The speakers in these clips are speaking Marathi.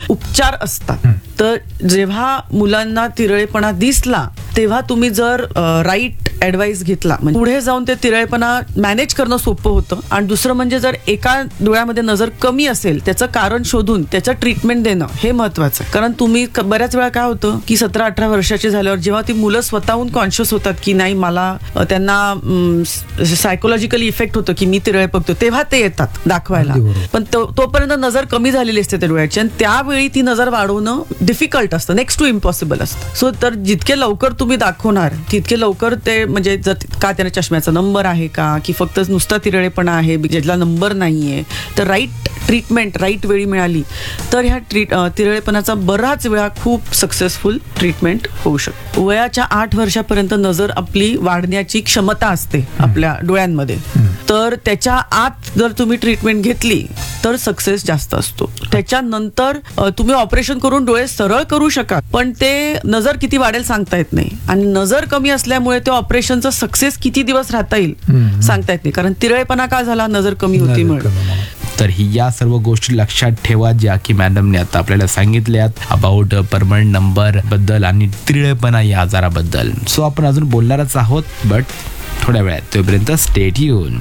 उपचार असतात. तर जेव्हा मुलांना तिरळेपणा दिसला तेव्हा तुम्ही जर राईट ऍडवाइस घेतला म्हणजे पुढे जाऊन ते तिरळेपणा मॅनेज करणं सोपं होतं. आणि दुसरं म्हणजे जर एका डोळ्यामध्ये नजर कमी असेल त्याचं कारण शोधून त्याचं ट्रीटमेंट देणं हे महत्वाचं आहे. कारण तुम्ही बऱ्याच वेळा काय होतं की 17-18 वर्षाची झाल्यावर जेव्हा ती मुलं स्वतःहून कॉन्शियस होतात की नाही मला त्यांना सायकोलॉजिकली इफेक्ट होतं की मी तिरळे बघतो तेव्हा ते येतात दाखवायला. पण तोपर्यंत नजर कमी झालेली असते त्या डोळ्याची आणि त्यावेळी ती नजर वाढवणं डिफिकल्ट असतं, नेक्स्ट टू इम्पॉसिबल असतं. सो तर जितके लवकर तुम्ही दाखवणार तितके लवकर ते म्हणजे जर का त्याला चष्म्याचा नंबर आहे का की फक्त नुसता तिरळेपणा आहे ज्याला नंबर नाहीये तर राईट ट्रीटमेंट राईट वेळी मिळाली तर ह्या तिरळेपणाचा बराच वेळा खूप सक्सेसफुल ट्रीटमेंट होऊ शकतो. वयाच्या 8 वर्षापर्यंत नजर आपली वाढण्याची क्षमता असते आपल्या डोळ्यांमध्ये. तर त्याच्या आत जर तुम्ही ट्रीटमेंट घेतली तर सक्सेस जास्त असतो. त्याच्यानंतर तुम्ही ऑपरेशन करून डोळे सरळ करू शकाल पण ते नजर किती वाढेल सांगता येत नाही. आणि नजर कमी असल्यामुळे ते ऑपरेशनचा सक्सेस किती दिवस राहता येईल सांगता येत नाही. कारण तिरळेपणा का झाला, नजर कमी होती म्हणून. तर ही या सर्व गोष्टी लक्षात ठेवा ज्या की मॅडमने आता आपल्याला सांगितल्यात अबाउट परमनंट नंबर बद्दल आणि तिरळेपणा या आजाराबद्दल. सो आपण अजून बोलणारच आहोत बट थोड्या वेळात. तोपर्यंत stay tune.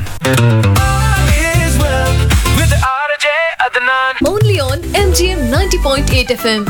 Only on MGM 90.8 FM.